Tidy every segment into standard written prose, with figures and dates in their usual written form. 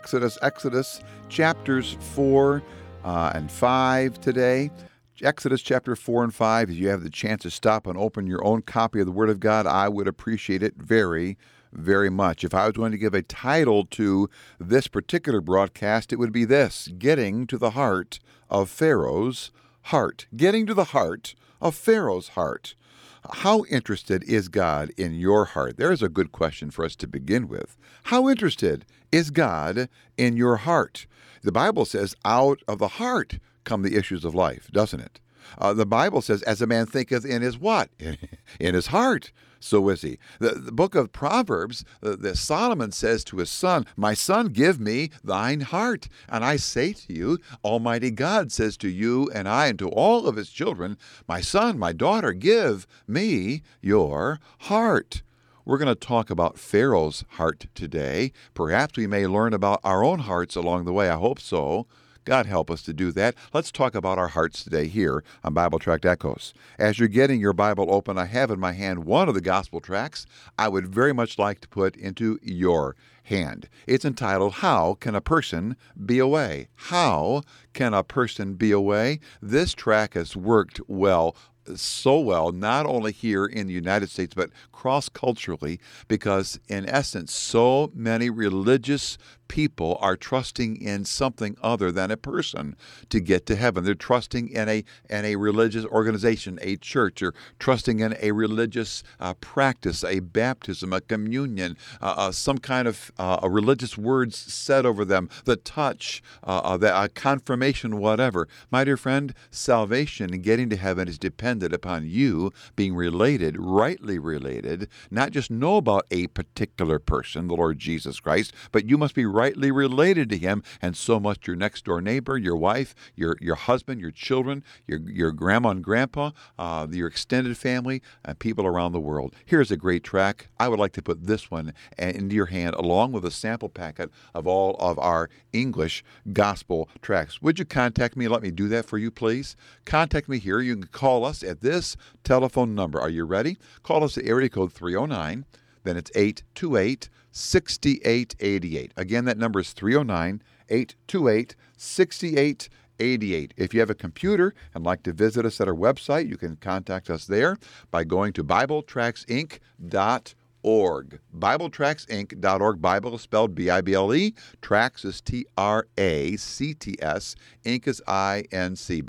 Exodus chapters 4 and 5 today. Exodus chapter 4 and 5. If you have the chance to stop and open your own copy of the Word of God, I would appreciate it very, very much. If I was going to give a title to this particular broadcast, it would be this: Getting to the Heart of Pharaoh's Heart. Getting to the heart of Pharaoh's heart. How interested is God in your heart? There's a good question for us to begin with. How interested is God in your heart? The Bible says, out of the heart come the issues of life, doesn't it? The Bible says, as a man thinketh in his what? In his heart, so is he. The book of Proverbs, the Solomon says to his son, my son, give me thine heart. And I say to you, Almighty God says to you and I and to all of his children, my son, my daughter, give me your heart. We're going to talk about Pharaoh's heart today. Perhaps we may learn about our own hearts along the way. I hope so. God help us to do that. Let's talk about our hearts today here on Bible Tract Echoes. As you're getting your Bible open, I have in my hand one of the gospel tracts I would very much like to put into your hand. It's entitled, How Can a Person Be Away? How can a person be away? This tract has worked so well, not only here in the United States, but cross-culturally, because in essence, so many religious people are trusting in something other than a person to get to heaven. They're trusting in a religious organization, a church, or trusting in a religious practice, a baptism, a communion, some kind of religious words said over them, the touch, a confirmation, whatever. My dear friend, salvation and getting to heaven is dependent upon you being related, rightly related, not just know about a particular person, the Lord Jesus Christ, but you must be rightly related to him, and so must your next door neighbor, your wife, your husband, your children, your grandma and grandpa, your extended family, and people around the world. Here's a great track. I would like to put this one into your hand along with a sample packet of all of our English gospel tracts. Would you contact me? Let me do that for you, please. Contact me here. You can call us at this telephone number. Are you ready? Call us at area code 309. Then it's 828-6888. Again, that number is 309-828-6888. If you have a computer and like to visit us at our website, you can contact us there by going to BibleTractsInc.org. BibleTractsInc.org. Bible is spelled B-I-B-L-E. Tracts is T-R-A-C-T-S. Inc is I-N-C.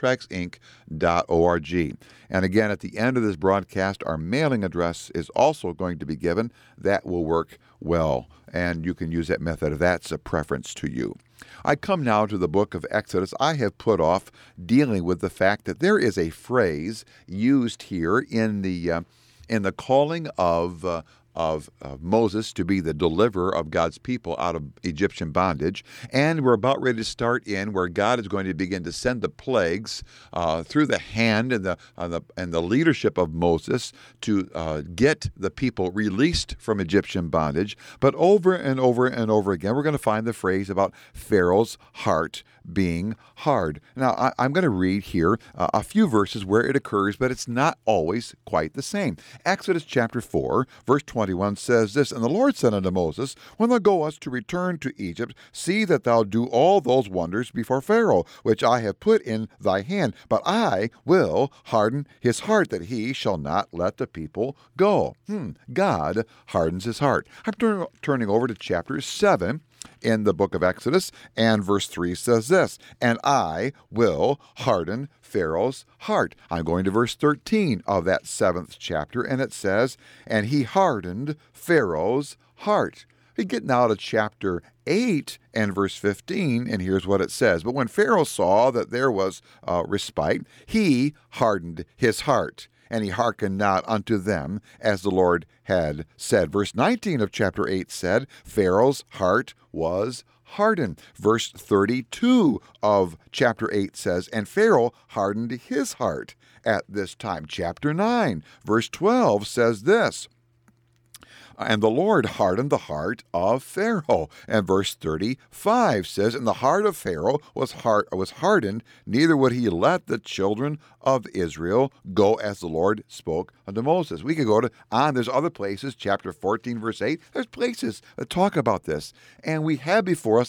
BibleTractsInc.org. And again, at the end of this broadcast, our mailing address is also going to be given. That will work well, and you can use that method if that's a preference to you. I come now to the book of Exodus. I have put off dealing with the fact that there is a phrase used here in the calling of Moses to be the deliverer of God's people out of Egyptian bondage. And we're about ready to start in where God is going to begin to send the plagues through the hand and the leadership of Moses to get the people released from Egyptian bondage. But over and over and over again, we're going to find the phrase about Pharaoh's heart being hard. Now, I'm going to read here a few verses where it occurs, but it's not always quite the same. Exodus chapter 4, verse 21 says this, And the Lord said unto Moses, When thou goest to return to Egypt, see that thou do all those wonders before Pharaoh, which I have put in thy hand, but I will harden his heart, that he shall not let the people go. God hardens his heart. I'm turning over to chapter 7 in the book of Exodus, and verse 3 says this, And I will harden Pharaoh's heart. I'm going to verse 13 of that 7th chapter, and it says, And he hardened Pharaoh's heart. We get now to chapter 8 and verse 15, and here's what it says. But when Pharaoh saw that there was respite, he hardened his heart, and he hearkened not unto them, as the Lord had said. Verse 19 of chapter 8 said, Pharaoh's heart was hardened. Verse 32 of chapter 8 says, And Pharaoh hardened his heart at this time. Chapter 9, verse 12 says this, And the Lord hardened the heart of Pharaoh. And verse 35 says, And the heart of Pharaoh was hardened, neither would he let the children of Israel go as the Lord spoke unto Moses. We could go on. There's other places, chapter 14, verse 8. There's places that talk about this. And we have before us